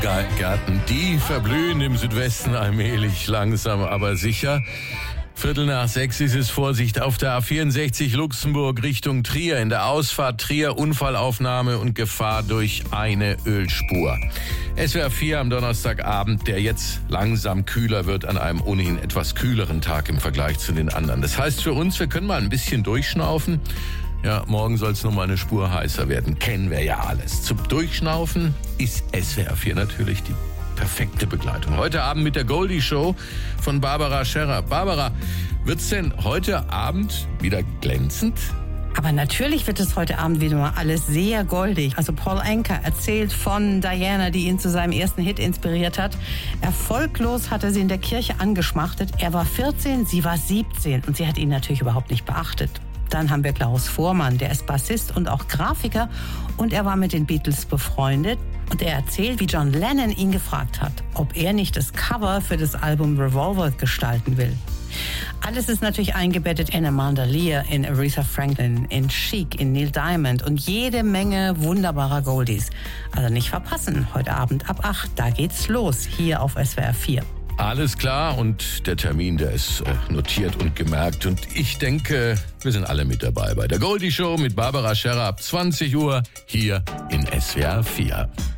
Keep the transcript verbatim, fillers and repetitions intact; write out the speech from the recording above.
Gärten, die verblühen im Südwesten allmählich, langsam, aber sicher. Viertel nach sechs ist es. Vorsicht auf der A vierundsechzig Luxemburg Richtung Trier. In der Ausfahrt Trier Unfallaufnahme und Gefahr durch eine Ölspur. S W R vier am Donnerstagabend, der jetzt langsam kühler wird an einem ohnehin etwas kühleren Tag im Vergleich zu den anderen. Das heißt für uns, wir können mal ein bisschen durchschnaufen. Ja, morgen soll es nochmal eine Spur heißer werden. Kennen wir ja alles. Zum Durchschnaufen ist S W R vier natürlich die perfekte Begleitung. Heute Abend mit der Goldie Show von Barbara Scherrer. Barbara, wird's denn heute Abend wieder glänzend? Aber natürlich wird es heute Abend wieder mal alles sehr goldig. Also Paul Anka erzählt von Diana, die ihn zu seinem ersten Hit inspiriert hat. Erfolglos hat er sie in der Kirche angeschmachtet. Er war vierzehn, sie war siebzehn und sie hat ihn natürlich überhaupt nicht beachtet. Dann haben wir Klaus Voormann, der ist Bassist und auch Grafiker und er war mit den Beatles befreundet. Und er erzählt, wie John Lennon ihn gefragt hat, ob er nicht das Cover für das Album Revolver gestalten will. Alles ist natürlich eingebettet in Amanda Lear, in Aretha Franklin, in Chic, in Neil Diamond und jede Menge wunderbarer Goldies. Also nicht verpassen, heute Abend ab acht, da geht's los, hier auf S W R vier. Alles klar und der Termin, der ist äh, notiert und gemerkt. Und ich denke, wir sind alle mit dabei bei der Goldie Show mit Barbara Scherrer ab zwanzig Uhr hier in S W R vier.